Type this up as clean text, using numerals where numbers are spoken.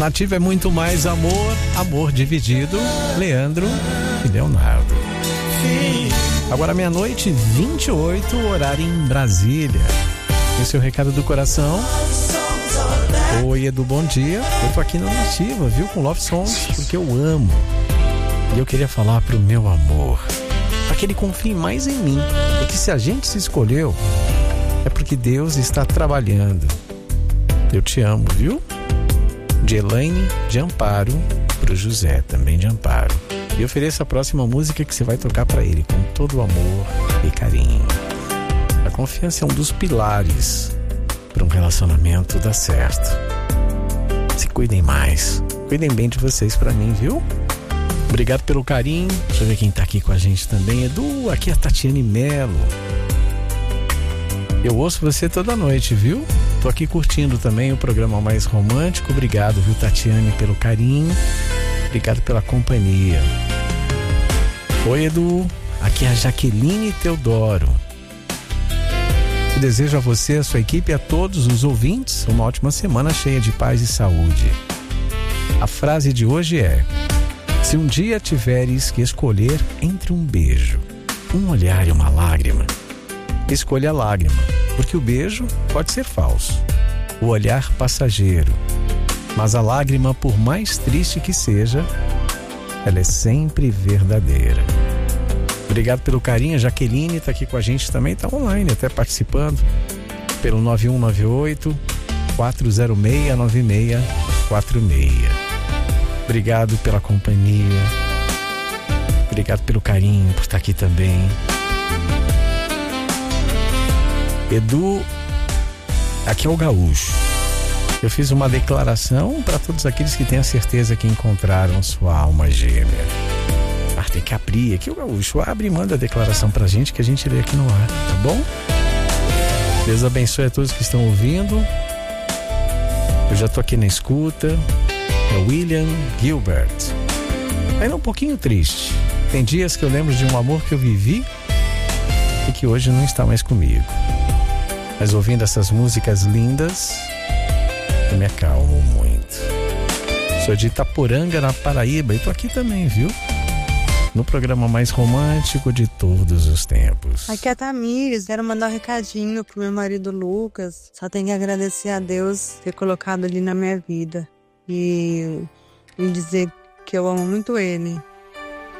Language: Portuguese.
Nativa é muito mais amor, amor dividido. Leandro e Leonardo. Agora 00:28, horário em Brasília. Esse é o recado do coração. Oi, Edu, bom dia. Eu tô aqui na Nativa, viu? Com Love Songs, porque eu amo. E eu queria falar pro meu amor, para que ele confie mais em mim. Porque se a gente se escolheu, é porque Deus está trabalhando. Eu te amo, viu? De Elaine de Amparo pro José, também de Amparo. E ofereço a próxima música que você vai tocar para ele com todo o amor e carinho. A confiança é um dos pilares para um relacionamento dar certo. Se cuidem mais. Cuidem bem de vocês para mim, viu? Obrigado pelo carinho. Deixa eu ver quem tá aqui com a gente também. Edu, aqui é a Tatiane Melo. Eu ouço você toda noite, viu? Tô aqui curtindo também o programa mais romântico. Obrigado, viu, Tatiane, pelo carinho. Obrigado pela companhia. Oi, Edu. Aqui é a Jaqueline Teodoro. Eu desejo a você, a sua equipe e a todos os ouvintes uma ótima semana cheia de paz e saúde. A frase de hoje é: se um dia tiveres que escolher entre um beijo, um olhar e uma lágrima, escolha a lágrima, porque o beijo pode ser falso, o olhar passageiro, mas a lágrima, por mais triste que seja, ela é sempre verdadeira. Obrigado pelo carinho. A Jaqueline está aqui com a gente também, está online, até participando, pelo 9198-406-9646. Obrigado pela companhia. Obrigado pelo carinho, por estar aqui também. Edu, aqui é o Gaúcho. Eu fiz uma declaração para todos aqueles que têm a certeza que encontraram sua alma gêmea. Tem que abrir aqui o Gaúcho. Abre e manda a declaração pra gente que a gente lê aqui no ar, tá bom? Deus abençoe a todos que estão ouvindo. Eu já tô aqui na escuta. É William Gilbert. Ainda um pouquinho triste. Tem dias que eu lembro de um amor que eu vivi e que hoje não está mais comigo. Mas ouvindo essas músicas lindas, eu me acalmo muito. Sou de Itaporanga, na Paraíba, e tô aqui também, viu? No programa mais romântico de todos os tempos. Aqui é a Tamires, quero mandar um recadinho pro meu marido Lucas. Só tenho que agradecer a Deus ter colocado ele na minha vida. E dizer que eu amo muito ele.